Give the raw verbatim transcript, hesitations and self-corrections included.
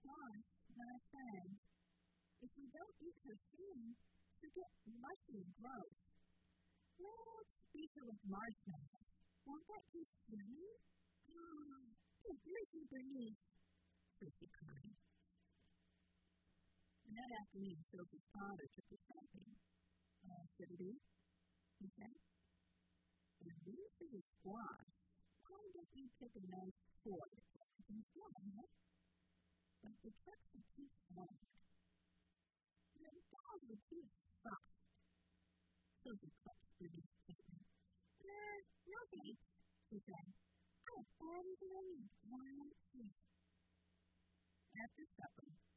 Josh and I said, if we don't eat her soon, she'll get mushy and gross. Let's feed her with marshmallows. Won't that taste yummy? Oh, delicious, Bernice, Sophie cried. And that afternoon, Sophie's father took her shopping. Uh, Sibbity, he said, if this is a squash, why don't you pick a nice Ford instead, huh? But the trucks are too hard. And the dolls are too soft. Sophie clutched Bernice's hand. Uh, no thanks, she said. I've already eaten one cake. After supper,